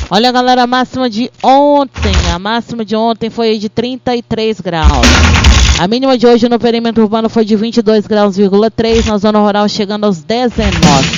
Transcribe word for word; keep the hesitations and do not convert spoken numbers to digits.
Olha, galera, a máxima de ontem, a máxima de ontem foi de trinta e três graus. A mínima de hoje no perímetro urbano foi de vinte e dois graus, três, na zona rural chegando aos dezenove.